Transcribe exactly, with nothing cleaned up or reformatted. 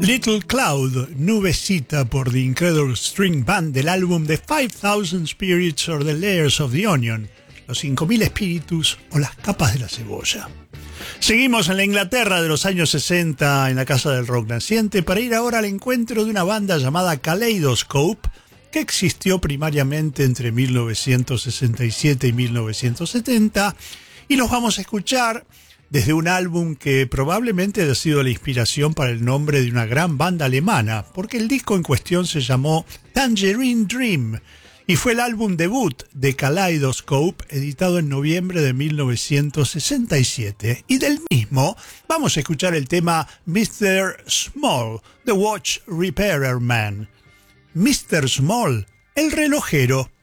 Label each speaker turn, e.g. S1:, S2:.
S1: Little Cloud, Nubecita por The Incredible String Band del álbum The five thousand Spirits or the Layers of the Onion, los cinco mil espíritus o las capas de la cebolla. Seguimos en la Inglaterra de los años sesenta, en la Casa del Rock Naciente, para ir ahora al encuentro de una banda llamada Kaleidoscope, que existió primariamente entre mil novecientos sesenta y siete y mil novecientos setenta, y los vamos a escuchar desde un álbum que probablemente haya sido la inspiración para el nombre de una gran banda alemana, porque el disco en cuestión se llamó Tangerine Dream y fue el álbum debut de Kaleidoscope, editado en noviembre de mil novecientos sesenta y siete. Y del mismo vamos a escuchar el tema mister Small, The Watch Repairer Man. mister Small, el relojero.